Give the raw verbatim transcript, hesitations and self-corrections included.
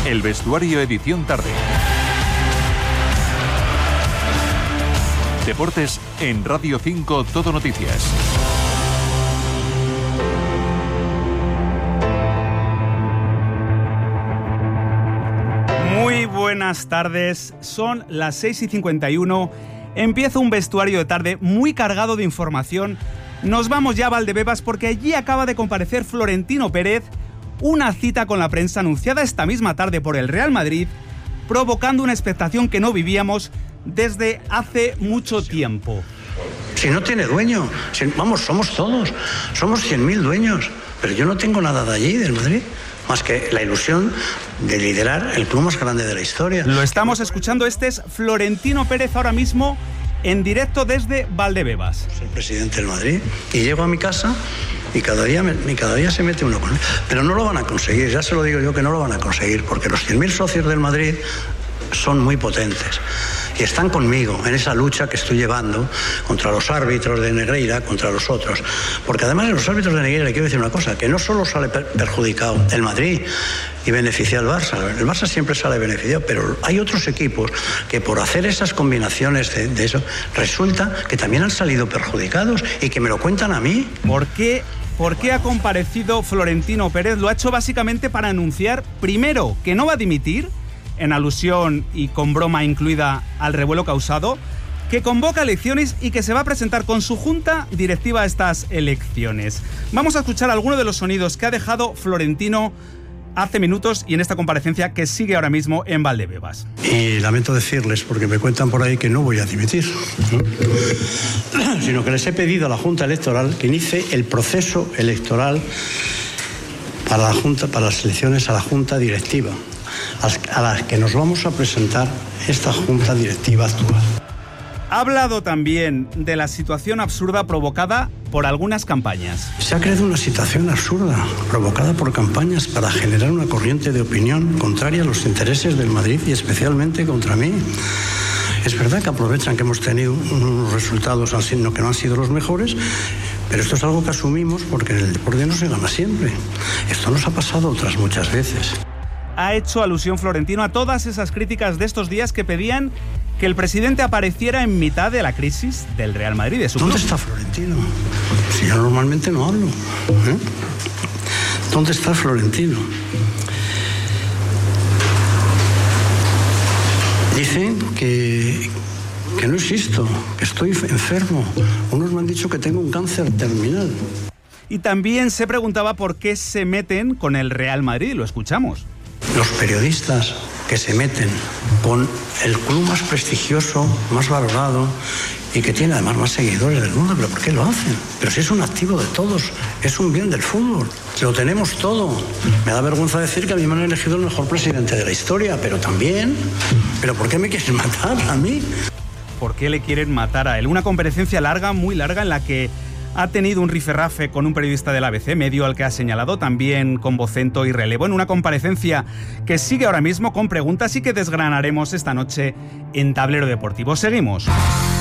El vestuario edición tarde. Deportes en Radio cinco Todo Noticias. Muy buenas tardes, son las seis y cincuenta y uno, empieza un vestuario de tarde muy cargado de información. Nos vamos ya a Valdebebas porque allí acaba de comparecer Florentino Pérez, una cita con la prensa anunciada esta misma tarde por el Real Madrid, provocando una expectación que no vivíamos desde hace mucho tiempo. Si no tiene dueño, si, vamos, somos todos, somos cien mil dueños, pero yo no tengo nada de allí, del Madrid, más que la ilusión de liderar el club más grande de la historia. Lo estamos escuchando, este es Florentino Pérez ahora mismo en directo desde Valdebebas. Soy presidente del Madrid y llego a mi casa y cada día, me, y cada día se mete uno con él. Pero no lo van a conseguir, ya se lo digo yo que no lo van a conseguir, porque los cien mil socios del Madrid son muy potentes y están conmigo en esa lucha que estoy llevando contra los árbitros de Negreira, contra los otros. Porque además de los árbitros de Negreira, le quiero decir una cosa, que no solo sale per- perjudicado el Madrid y beneficia al Barça, el Barça siempre sale beneficiado, pero hay otros equipos que por hacer esas combinaciones de, de eso, resulta que también han salido perjudicados y que me lo cuentan a mí. ¿Por qué? ¿Por qué ha comparecido Florentino Pérez? Lo ha hecho básicamente para anunciar, primero, que no va a dimitir, en alusión y con broma incluida al revuelo causado, que convoca elecciones y que se va a presentar con su junta directiva a estas elecciones. Vamos a escuchar algunos de los sonidos que ha dejado Florentino hace minutos y en esta comparecencia que sigue ahora mismo en Valdebebas. Y lamento decirles, porque me cuentan por ahí que no voy a dimitir, ¿no? Sino que les he pedido a la Junta Electoral que inicie el proceso electoral para la Junta, para las elecciones a la Junta Directiva, a las que nos vamos a presentar esta Junta Directiva actual. Ha hablado también de la situación absurda provocada por algunas campañas. Se ha creado una situación absurda provocada por campañas para generar una corriente de opinión contraria a los intereses del Madrid y especialmente contra mí. Es verdad que aprovechan que hemos tenido unos resultados que no han sido los mejores, pero esto es algo que asumimos porque en el deporte no se gana siempre. Esto nos ha pasado otras muchas veces. Ha hecho alusión Florentino a todas esas críticas de estos días que pedían que el presidente apareciera en mitad de la crisis del Real Madrid. De su ¿Dónde club. está Florentino? Si yo normalmente no hablo. ¿eh? ¿Dónde está Florentino? Dicen que, que no existo, que estoy enfermo. Unos me han dicho que tengo un cáncer terminal. Y también se preguntaba por qué se meten con el Real Madrid. Lo escuchamos. Los periodistas que se meten con el club más prestigioso, más valorado y que tiene además más seguidores del mundo, ¿pero por qué lo hacen? Pero si es un activo de todos, es un bien del fútbol, lo tenemos todo. Me da vergüenza decir que a mí me han elegido el mejor presidente de la historia, pero también, ¿pero por qué me quieren matar a mí? ¿Por qué le quieren matar a él? Una comparecencia larga, muy larga, en la que ha tenido un rifirrafe con un periodista del A B C, medio al que ha señalado, también con Vocento y Relevo, en una comparecencia que sigue ahora mismo con preguntas y que desgranaremos esta noche en Tablero Deportivo. Seguimos.